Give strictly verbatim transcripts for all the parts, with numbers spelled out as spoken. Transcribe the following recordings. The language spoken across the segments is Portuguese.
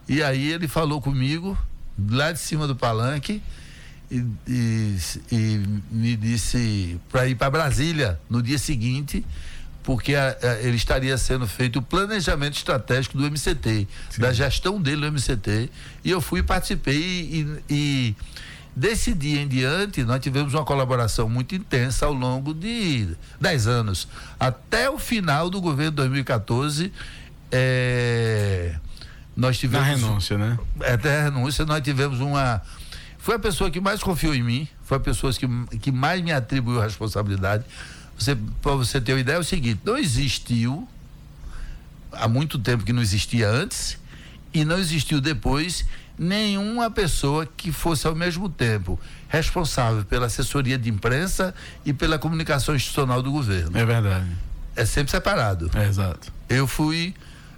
E aí ele falou comigo, lá de cima do palanque, e, e, e me disse para ir para Brasília no dia seguinte, porque a, a, ele estaria sendo feito o planejamento estratégico do M C T, Sim. da gestão dele no M C T, e eu fui, participei e, e desse dia em diante nós tivemos uma colaboração muito intensa ao longo de dez anos, até o final do governo de dois mil e quatorze. É, nós tivemos na renúncia, né? Até a renúncia nós tivemos uma, foi a pessoa que mais confiou em mim, foi a pessoa que, que mais me atribuiu a responsabilidade. Você, para você ter uma ideia, é o seguinte: não existiu, há muito tempo que não existia antes, e não existiu depois, nenhuma pessoa que fosse ao mesmo tempo responsável pela assessoria de imprensa e pela comunicação institucional do governo. É verdade. É sempre separado. É, exato. Eu fui,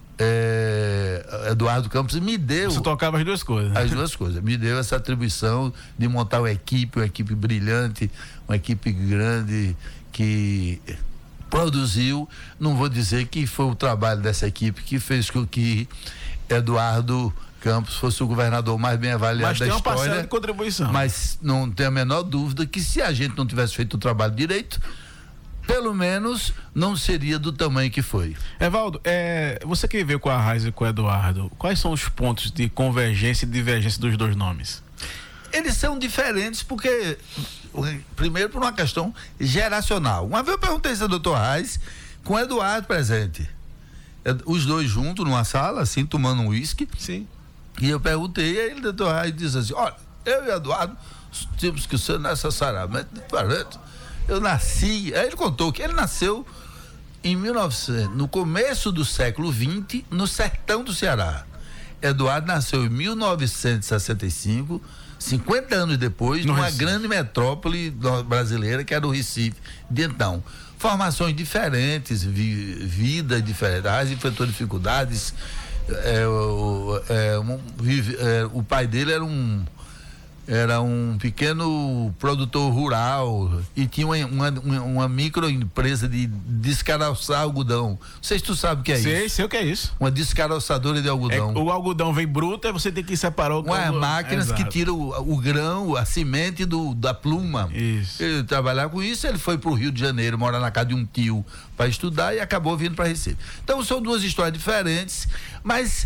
é, Eduardo Campos me deu... Você tocava as duas coisas. As duas coisas. Me deu essa atribuição de montar uma equipe, uma equipe brilhante, uma equipe grande que produziu. Não vou dizer que foi o trabalho dessa equipe que fez com que Eduardo Campos fosse o governador mais bem avaliado mas da tem uma história. parcela de contribuição. Mas não tem a menor dúvida que se a gente não tivesse feito o trabalho direito, pelo menos não seria do tamanho que foi. Evaldo, é, você que veio com a Raiz e com o Eduardo, quais são os pontos de convergência e divergência dos dois nomes? Eles são diferentes porque, primeiro, por uma questão geracional. Uma vez eu perguntei isso ao doutor Raiz com o Eduardo presente. Os dois juntos numa sala, assim, tomando um uísque. Sim. E eu perguntei, e aí o doutor Raiz disse assim: olha, eu e o Eduardo temos que ser necessariamente diferentes. Eu nasci, aí ele contou que ele nasceu em mil e novecentos, no começo do século vinte, no sertão do Ceará. Eduardo nasceu em mil novecentos e sessenta e cinco, cinquenta anos depois, no numa Recife. grande metrópole brasileira, que era o Recife de então. Formações diferentes, vi, vida diferente. A Raiz enfrentou dificuldades. É, o, é, um, vive, é, o pai dele era um era um pequeno produtor rural e tinha uma, uma, uma microempresa de descaroçar algodão. Não sei se tu sabe o que é sei, isso. Sei o que é isso. Uma descaroçadora de algodão. É, o algodão vem bruto e você tem que separar o Umas máquinas Exato. que tiram o, o grão, a semente do, da pluma. Isso. Ele trabalhar com isso, ele foi para o Rio de Janeiro, morar na casa de um tio para estudar e acabou vindo para Recife. Então são duas histórias diferentes, mas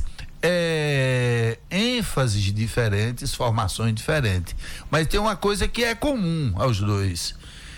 é, ênfases diferentes, formações diferentes. Mas tem uma coisa que é comum aos dois: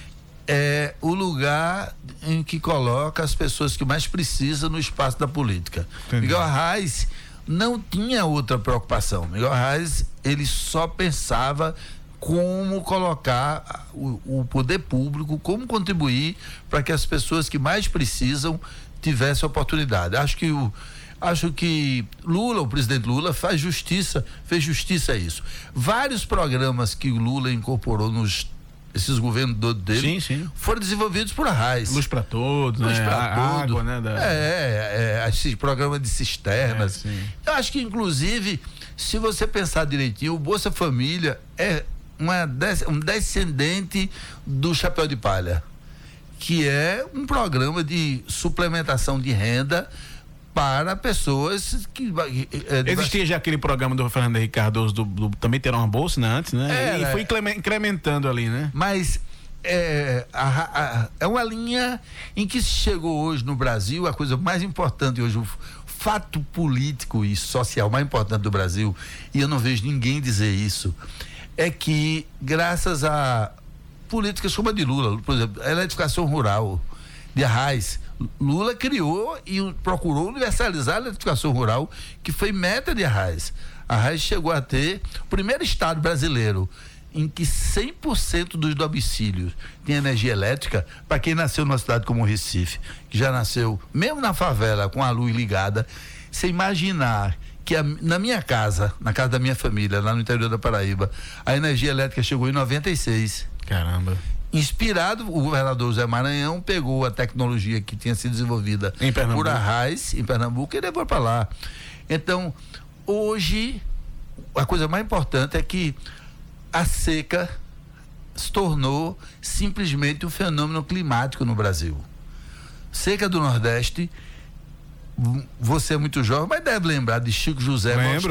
é o lugar em que coloca as pessoas que mais precisam no espaço da política. Entendi. Miguel Arraes não tinha outra preocupação. Miguel Arraes, ele só pensava como colocar o, o poder público, como contribuir para que as pessoas que mais precisam tivessem oportunidade. Acho que o Acho que Lula, o presidente Lula, faz justiça, fez justiça a isso. Vários programas que o Lula incorporou nos esses governos dele sim, sim. foram desenvolvidos por Arraes. Luz para todos, Luz né? para todos. Água, né? Da... É, é, esse programa de cisternas. É, eu acho que, inclusive, se você pensar direitinho, o Bolsa Família é uma, um descendente do Chapéu de Palha, que é um programa de suplementação de renda para pessoas que... É, existia já aquele programa do Fernando Henrique Cardoso do, do também ter uma bolsa, né, antes, né? É, e foi incrementando ali, né? Mas é, a, a, é uma linha em que se chegou hoje no Brasil, a coisa mais importante hoje, o fato político e social mais importante do Brasil, e eu não vejo ninguém dizer isso, é que graças a políticas como a de Lula, por exemplo, a eletrificação rural de Arraes, Lula criou e procurou universalizar a eletrificação rural, que foi meta de Arraes. Arraes chegou a ter o primeiro estado brasileiro em que cem por cento dos domicílios tem energia elétrica, para quem nasceu numa cidade como o Recife, que já nasceu mesmo na favela com a luz ligada. Você imaginar que a, na minha casa, na casa da minha família, lá no interior da Paraíba, a energia elétrica chegou em noventa e seis. Caramba. Inspirado, o governador Zé Maranhão pegou a tecnologia que tinha sido desenvolvida por Arraes em Pernambuco e levou para lá. Então, hoje, a coisa mais importante é que a seca se tornou simplesmente um fenômeno climático no Brasil. Seca do Nordeste, você é muito jovem, mas deve lembrar de Chico José. Lembro.